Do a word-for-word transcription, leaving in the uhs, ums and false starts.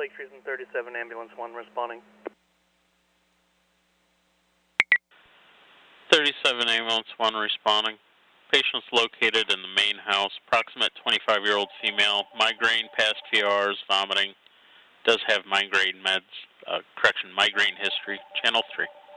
Lake Trees and thirty-seven, ambulance one responding. thirty-seven, ambulance one responding. Patient's located in the main house, approximate twenty-five-year-old female, migraine, past few hours, vomiting, does have migraine meds, uh, correction, migraine history, channel three.